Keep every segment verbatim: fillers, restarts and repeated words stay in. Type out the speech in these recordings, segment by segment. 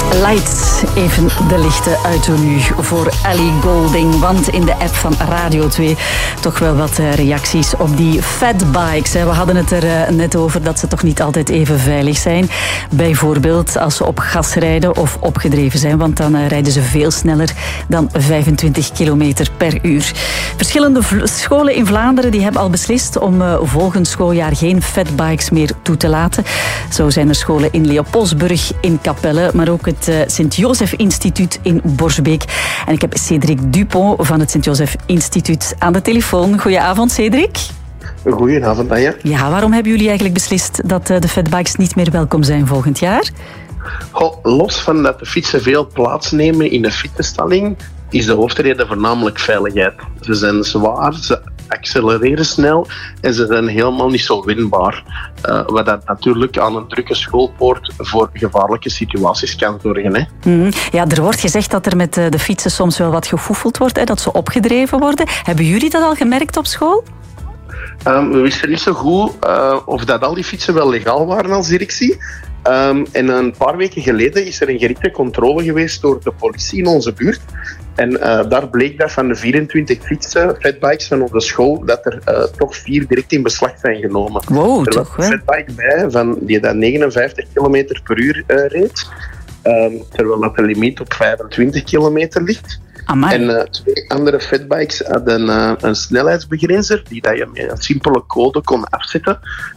Lights, even de lichten uitdoen nu voor Ellie Goulding. Want in de app van Radio twee toch wel wat reacties op die fatbikes. We hadden het er net over dat ze toch niet altijd even veilig zijn. Bijvoorbeeld als ze op gas rijden of opgedreven zijn. Want dan rijden ze veel sneller dan vijfentwintig kilometer per uur. Verschillende scholen in Vlaanderen die hebben al beslist om volgend schooljaar geen fatbikes meer toe te laten. Zo zijn er scholen in Leopoldsburg, in Capelle, maar ook het Sint-Joseph Instituut in Borsbeek. En ik heb Cédric Dupont van het Sint-Joseph Instituut aan de telefoon. Goedenavond, Cédric. Goedenavond, Anja. Ja, waarom hebben jullie eigenlijk beslist dat de fatbikes niet meer welkom zijn volgend jaar? Goh, los van dat de fietsen veel plaatsnemen in de fietsenstalling, is de hoofdreden voornamelijk veiligheid. Ze zijn zwaar, ze accelereren snel en ze zijn helemaal niet zo winbaar. Uh, wat dat natuurlijk aan een drukke schoolpoort voor gevaarlijke situaties kan zorgen. Hè. Mm, ja, er wordt gezegd dat er met de fietsen soms wel wat gefoefeld wordt, hè, dat ze opgedreven worden. Hebben jullie dat al gemerkt op school? Um, we wisten niet zo goed uh, of dat al die fietsen wel legaal waren als directie. Um, en een paar weken geleden is er een gerichte controle geweest door de politie in onze buurt. En uh, daar bleek dat van de vierentwintig fietsen, fatbikes van onze school, dat er uh, toch vier direct in beslag zijn genomen. Wow, er was toch een wel. fatbike bij van die dat negenenvijftig kilometer per uur uh, reed. Um, terwijl dat de limiet op vijfentwintig kilometer ligt. Amai. En uh, twee andere fatbikes hadden uh, een snelheidsbegrenzer die dat je met een simpele code kon afzetten.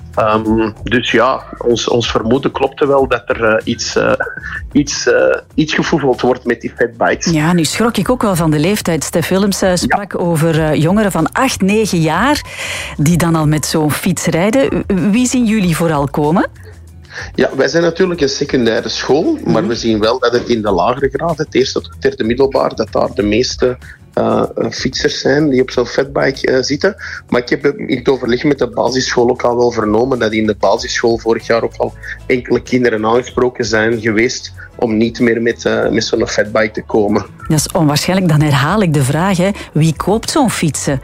Um, dus ja, ons, ons vermoeden klopte wel dat er uh, iets, uh, iets, uh, iets gefoefeld wordt met die fatbikes. Ja, nu schrok ik ook wel van de leeftijd. Stef Willems uh, sprak ja. over uh, jongeren van acht, negen jaar die dan al met zo'n fiets rijden. Wie zien jullie vooral komen? Ja, wij zijn natuurlijk een secundaire school, maar mm. we zien wel dat het in de lagere graad, het eerste tot het derde middelbaar, dat daar de meeste uh, fietsers zijn die op zo'n fatbike uh, zitten. Maar ik heb in het overleg met de basisschool ook al wel vernomen dat in de basisschool vorig jaar ook al enkele kinderen aangesproken zijn geweest om niet meer met, uh, met zo'n fatbike te komen. Dat is onwaarschijnlijk. Dan herhaal ik de vraag, hè. Wie koopt zo'n fietsen?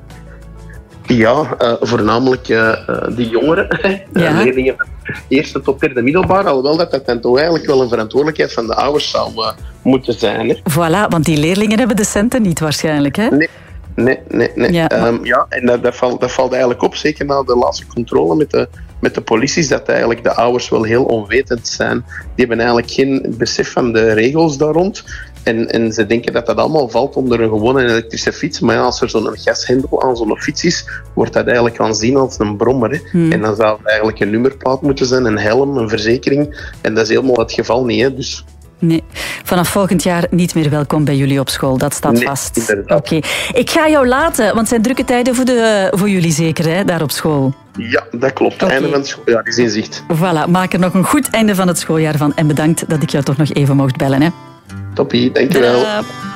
Ja, uh, voornamelijk uh, de jongeren, ja. uh, leerlingen van eerste tot derde middelbaar, alhoewel dat dat dan toch eigenlijk wel een verantwoordelijkheid van de ouders zou uh, moeten zijn. Hè. Voilà, want die leerlingen hebben de centen niet waarschijnlijk, hè? Nee, nee, nee. nee. Ja, maar... um, ja en dat, dat, valt, dat valt eigenlijk op, zeker na de laatste controle met de, met de politie, dat eigenlijk de ouders wel heel onwetend zijn. Die hebben eigenlijk geen besef van de regels daar rond. En, en ze denken dat dat allemaal valt onder een gewone elektrische fiets. Maar ja, als er zo'n gashendel aan zo'n fiets is, wordt dat eigenlijk aanzien als een brommer. Hè. Hmm. En dan zou het eigenlijk een nummerplaat moeten zijn, een helm, een verzekering. En dat is helemaal het geval niet. Hè. Dus... Nee, vanaf volgend jaar niet meer welkom bij jullie op school. Dat staat nee, vast. Oké, okay. Ik ga jou laten, want het zijn drukke tijden voor, de, voor jullie zeker, hè, daar op school. Ja, dat klopt. Het okay. Einde van het schooljaar is in zicht. Voilà, maak er nog een goed einde van het schooljaar van. En bedankt dat ik jou toch nog even mocht bellen. Hè. Toppie, dankjewel. Da-